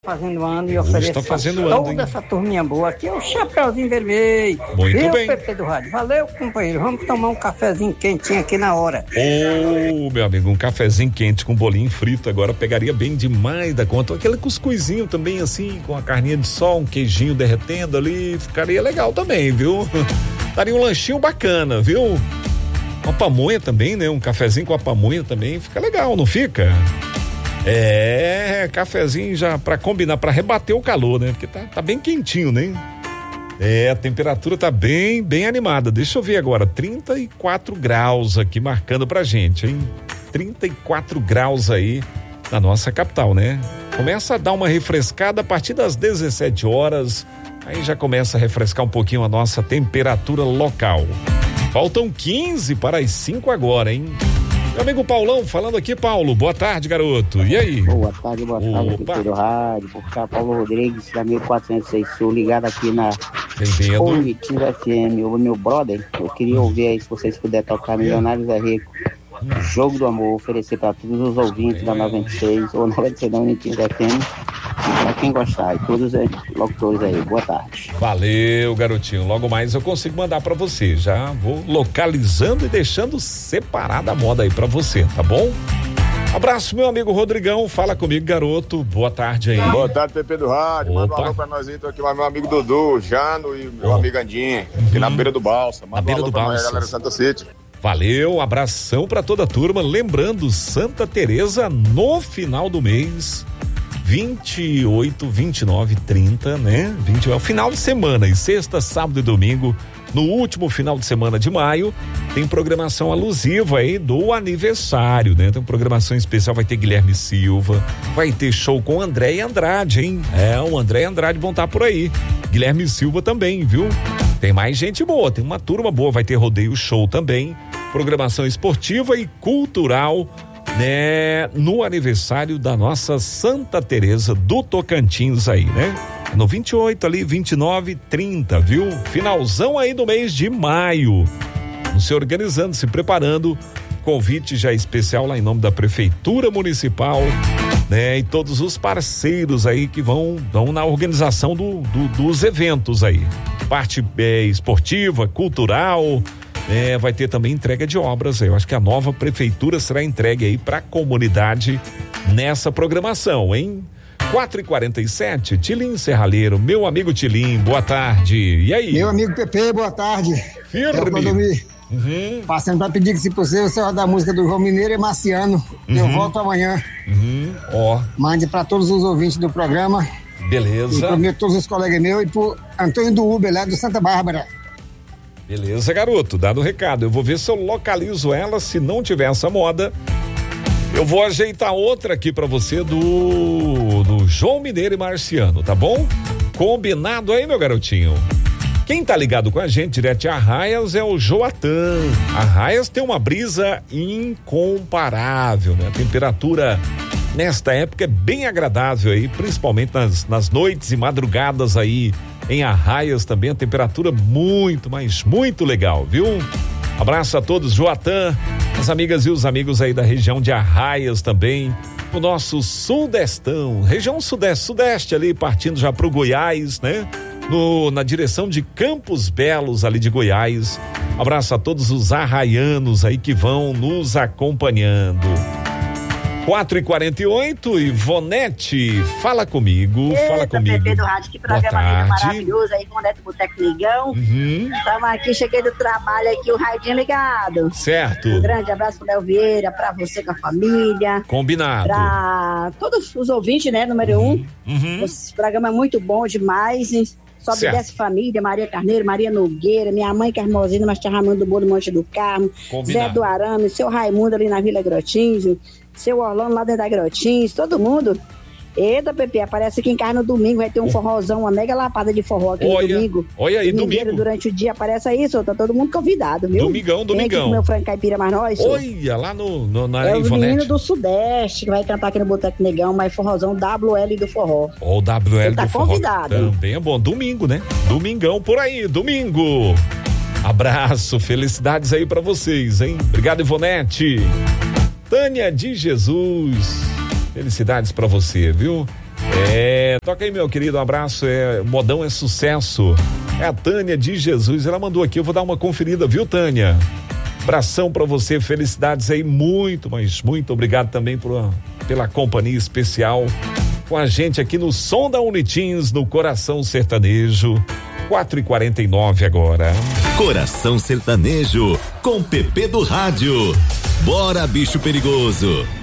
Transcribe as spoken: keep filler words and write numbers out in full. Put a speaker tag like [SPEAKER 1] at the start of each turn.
[SPEAKER 1] Fazendo ano e oferecendo
[SPEAKER 2] tá fazendo
[SPEAKER 1] toda
[SPEAKER 2] ano, hein?
[SPEAKER 1] essa turminha boa aqui, é o Chapeuzinho Vermelho.
[SPEAKER 2] Muito
[SPEAKER 1] Viu,
[SPEAKER 2] bem.
[SPEAKER 1] Pepe do Rádio? Valeu, companheiro. Vamos tomar um cafezinho quentinho aqui na hora.
[SPEAKER 2] Ô, meu amigo, um cafezinho quente com bolinho frito agora pegaria bem demais da conta. Aquele cuscuzinho também, assim, com a carninha de sol, um queijinho derretendo ali, ficaria legal também, viu? Daria um lanchinho bacana, viu? Uma pamonha também, né? Um cafezinho com a pamonha também, fica legal, não fica? É, cafezinho já pra combinar, pra rebater o calor, né? Porque tá, tá bem quentinho, né? É, a temperatura tá bem, bem animada. Deixa eu ver agora, trinta e quatro graus aqui marcando pra gente, hein? trinta e quatro graus aí na nossa capital, né? Começa a dar uma refrescada a partir das dezessete horas, aí já começa a refrescar um pouquinho a nossa temperatura local. Faltam quinze para as cinco agora, hein? Meu amigo Paulão, falando aqui, Paulo, boa tarde, garoto, e aí?
[SPEAKER 3] Boa tarde, boa tarde, aqui pelo rádio, por cá, Paulo Rodrigues, da mil quatrocentos e seis Sul, ligado aqui na Positivo F M, o meu brother, eu queria ouvir aí, se vocês puderem tocar Milionários é Rico, Jogo do Amor, oferecer para todos os ouvintes da noventa e seis, ou noventa e seis não, Positivo F M, para quem gostar, e todos os locutores aí, boa tarde.
[SPEAKER 2] Valeu, garotinho, logo mais eu consigo mandar para você, já vou localizando e deixando separada a moda aí para você, tá bom? Abraço, meu amigo Rodrigão, fala comigo, garoto, boa tarde aí.
[SPEAKER 4] Boa tarde, Pepe do Rádio, manda um alô pra nós aí, tô aqui com meu amigo Dudu, Jano e meu oh. amigo Andinho, aqui uhum. na beira do Balsa, manda
[SPEAKER 2] na beira
[SPEAKER 4] um alô
[SPEAKER 2] do
[SPEAKER 4] pra
[SPEAKER 2] Balsa.
[SPEAKER 4] nós, galera Santa City.
[SPEAKER 2] Valeu, abração pra toda a turma, lembrando, Santa Teresa no final do mês, vinte e oito, vinte e nove, trinta, né? vinte, é o final de semana, e sexta, sábado e domingo, no último final de semana de maio, tem programação alusiva aí do aniversário, né? Tem programação especial, vai ter Guilherme Silva, vai ter show com André Andrade, hein? É, o André Andrade vão estar por aí. Guilherme Silva também, viu? Tem mais gente boa, tem uma turma boa, vai ter rodeio show também, programação esportiva e cultural, né? No aniversário da nossa Santa Teresa do Tocantins aí, né? No vinte e oito ali, vinte e nove, trinta, viu? Finalzão aí do mês de maio. Se organizando, se preparando, convite já especial lá em nome da Prefeitura Municipal, né? E todos os parceiros aí que vão, vão na organização do, do, dos eventos aí. Parte é, esportiva, cultural, é, vai ter também entrega de obras. Eu acho que a nova prefeitura será entregue aí para a comunidade nessa programação, hein? quatro e quarenta e sete, Tilim Serralheiro, meu amigo Tilim, boa tarde. E aí?
[SPEAKER 5] Meu amigo Pepe, boa tarde.
[SPEAKER 2] Firme. Uhum.
[SPEAKER 5] Passando para pedir que, se possível, você vai dar a música do João Mineiro e Marciano. Uhum. Eu volto amanhã.
[SPEAKER 2] Uhum. Ó.
[SPEAKER 5] Mande para todos os ouvintes do programa.
[SPEAKER 2] Beleza.
[SPEAKER 5] E para todos os colegas meus e pro Antônio do Uber, lá do Santa Bárbara.
[SPEAKER 2] Beleza, garoto, dado o recado. Eu vou ver se eu localizo ela, se não tiver essa moda. Eu vou ajeitar outra aqui pra você do, do João Mineiro e Marciano, tá bom? Combinado aí, meu garotinho? Quem tá ligado com a gente direto de Arraias é o Joatan. Arraias tem uma brisa incomparável, né? A temperatura nesta época é bem agradável aí, principalmente nas, nas noites e madrugadas aí em Arraias também, a temperatura muito, mas muito legal, viu? Abraço a todos, Joatan, as amigas e os amigos aí da região de Arraias também, o nosso sudestão, região sudeste, sudeste ali, partindo já pro Goiás, né? No, na direção de Campos Belos ali de Goiás. Abraço a todos os arraianos aí que vão nos acompanhando. quatro e quarenta e oito, Ivonete, fala comigo,
[SPEAKER 6] Eita,
[SPEAKER 2] fala comigo.
[SPEAKER 6] Pepe do Rádio, que programa maravilhoso aí, Ivonete Boteco Negão.
[SPEAKER 2] Uhum.
[SPEAKER 6] Estamos aqui, cheguei do trabalho aqui, o radinho ligado.
[SPEAKER 2] Certo.
[SPEAKER 6] Um grande abraço pro Léo Vieira, pra você com a família.
[SPEAKER 2] Combinado.
[SPEAKER 6] Pra todos os ouvintes, né, número
[SPEAKER 2] uhum.
[SPEAKER 6] um.
[SPEAKER 2] Uhum.
[SPEAKER 6] Esse programa é muito bom demais, hein? Sobe e desce família, Maria Carneiro, Maria Nogueira, minha mãe que é Hermosina, mas tá Ramando do Bolo Monte do Carmo, Zé do Arame, seu Raimundo ali na Vila Grotins, seu Orlando lá dentro da Grotins, todo mundo. Eita, Pepe, aparece aqui em casa no domingo, vai ter um forrozão, uma mega lapada de forró aqui
[SPEAKER 2] olha,
[SPEAKER 6] no domingo.
[SPEAKER 2] Olha aí, domingo.
[SPEAKER 6] Durante o dia, aparece aí, só tá todo mundo convidado, viu?
[SPEAKER 2] Domingão, domingão.
[SPEAKER 6] Vem aqui comer o frango caipira mais nós.
[SPEAKER 2] Olha, lá no, no, na
[SPEAKER 6] é
[SPEAKER 2] Ivonete.
[SPEAKER 6] O menino do Sudeste que vai cantar aqui no Boteco Negão, mas forrozão W L do forró.
[SPEAKER 2] Ó, o W L
[SPEAKER 6] tá
[SPEAKER 2] do forró.
[SPEAKER 6] Convidado.
[SPEAKER 2] Também é bom, domingo, né? Domingão por aí, domingo. Abraço, felicidades aí pra vocês, hein? Obrigado, Ivonete. Tânia de Jesus, felicidades pra você, viu? É, toca aí, meu querido, um abraço, é, modão é sucesso. É a Tânia de Jesus, ela mandou aqui, eu vou dar uma conferida, viu, Tânia? Abração pra você, felicidades aí, muito, mas muito obrigado também por, pela companhia especial com a gente aqui no Som da Unitins, no Coração Sertanejo, quatro e quarenta e nove agora.
[SPEAKER 7] Coração Sertanejo, com Pepe do Rádio. Bora, bicho perigoso.